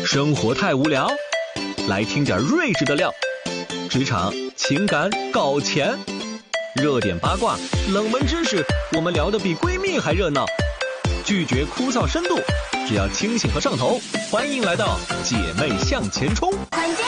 生活太无聊，来听点睿智的料。职场、情感、搞钱，热点八卦、冷门知识，我们聊得比闺蜜还热闹。拒绝枯燥深度，只要清醒和上头。欢迎来到姐妹向前冲。 团结